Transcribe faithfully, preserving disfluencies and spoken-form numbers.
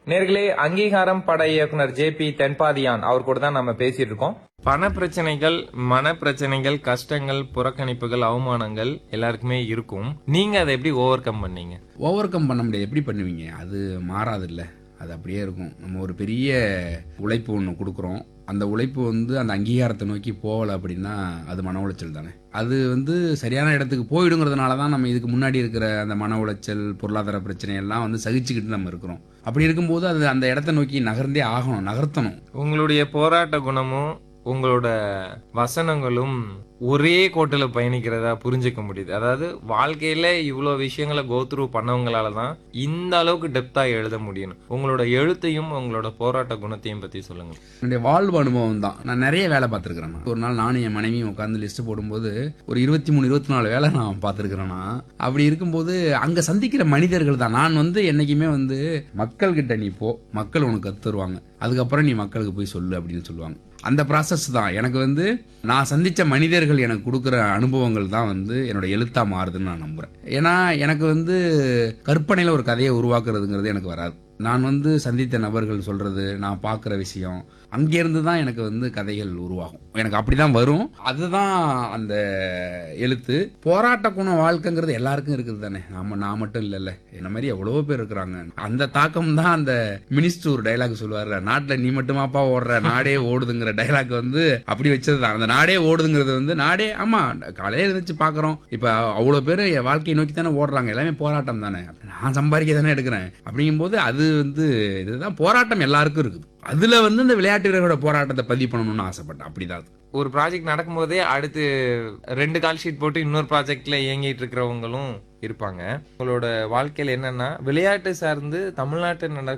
நேர்களே, அங்கீகாரம் பட இயக்குனர் ஜே பி தென்பாதியான் அவர் கூட தான் நம்ம பேசிட்டு இருக்கோம். பண பிரச்சனைகள், மன பிரச்சனைகள், கஷ்டங்கள், புறக்கணிப்புகள், அவமானங்கள் எல்லாருக்குமே இருக்கும். நீங்க அதை எப்படி ஓவர் கம் பண்ணீங்க? ஓவர் கம் பண்ண முடியாது. எப்படி பண்ணுவீங்க? அது மாறாது இல்ல, அது அப்படியே இருக்கும். நம்ம ஒரு பெரிய உழைப்பு ஒன்று கொடுக்குறோம், அந்த உழைப்பு வந்து அந்த அங்கீகாரத்தை நோக்கி போகலை அப்படின்னா அது மன உளைச்சல் தானே. அது வந்து சரியான இடத்துக்கு போயிடுங்கிறதுனால தான் நம்ம இதுக்கு முன்னாடி இருக்கிற அந்த மன உளைச்சல், பொருளாதார பிரச்சனை எல்லாம் வந்து சகிச்சுக்கிட்டு நம்ம இருக்கிறோம். அப்படி இருக்கும்போது அது அந்த இடத்த நோக்கி நகர்ந்தே ஆகணும், நகர்த்தணும். உங்களுடைய போராட்ட குணமும் உங்களோட வசனங்களும் ஒரே கோட்டில் பயணிக்கிறதா புரிஞ்சுக்க முடியுது. அதாவது வாழ்க்கையில இவ்வளோ விஷயங்களை கோத்ரூ பண்ணவங்களால தான் இந்த அளவுக்கு டெப்தா எழுத முடியும். உங்களோட எழுத்தையும் உங்களோட போராட்ட குணத்தையும் பத்தி சொல்லுங்க. என்னுடைய வாழ்வு அனுபவம் தான். நான் நிறைய வேலை பார்த்துருக்கிறேன். ஒரு நாள் நானும் என் மனைவியும் உட்காந்து லிஸ்ட் போடும்போது ஒரு இருபத்தி மூணு இருபத்தி நாலு வேலை நான் பார்த்துருக்கிறேன்னா, அப்படி இருக்கும்போது அங்க சந்திக்கிற மனிதர்கள் தான். நான் வந்து என்னைக்குமே வந்து மக்கள் கிட்ட நீ போ, மக்கள் உனக்கு கத்து தருவாங்க, அதுக்கப்புறம் நீ மக்களுக்கு போய் சொல்லு அப்படின்னு சொல்லுவாங்க. அந்த ப்ராசஸ் தான் எனக்கு வந்து நான் சந்திச்ச மனிதர்கள் எனக்கு கொடுக்குற அனுபவங்கள் தான் வந்து என்னோட எழுத்தா மாறுதுன்னு நான் நம்புறேன். ஏன்னா எனக்கு வந்து கற்பனையில ஒரு கதையை உருவாக்குறதுங்கிறது எனக்கு வராது. நான் வந்து சந்தித்த நபர்கள் சொல்றது, நான் பார்க்குற விஷயம், அங்கேருந்து தான் எனக்கு வந்து கதைகள் உருவாகும். எனக்கு அப்படிதான் வரும். அதுதான் அந்த எழுத்து. போராட்ட குணம் வாழ்க்கைங்கிறது எல்லாருக்கும் இருக்குது தானே. நாம நான் மட்டும் இல்லைல்ல, என்ன மாதிரி எவ்வளவோ பேர் இருக்கிறாங்க. அந்த தாக்கம் தான் அந்த மினிஸ்டர் ஒரு டைலாக் சொல்லுவார்ல, நாட்டில் நீ மட்டுமாப்பா ஓடுற, நாடே ஓடுதுங்கிற டைலாக் வந்து அப்படி வச்சது தான். அந்த நாடே ஓடுதுங்கிறது வந்து நாடே, ஆமா காலையில இருந்துச்சு பாக்குறோம், இப்ப அவ்வளவு பேர் என் வாழ்க்கையை நோக்கி தானே ஓடுறாங்க, எல்லாமே போராட்டம் தானே, நான் சம்பாதிக்க தானே எடுக்கிறேன். அப்படிங்கும்போது அது வந்து இதுதான் போராட்டம் எல்லாருக்கும் இருக்குது. அதுல வந்து இந்த விளையாட்டு வீரர்களோட போராட்டத்தை பதிவு பண்ணணும்னு ஆசைப்பட்டேன். அப்படிதான் ஒரு ப்ராஜெக்ட் நடக்கும் போதே அடுத்து ரெண்டு கால் ஷீட் போட்டு இன்னொரு ப்ராஜெக்ட்ல இயங்கிட்டு இருக்கிறவங்களும் இருப்பாங்க. உங்களோட வாழ்க்கையில என்னன்னா, விளையாட்டு சார்ந்து தமிழ்நாட்டில் நடக்க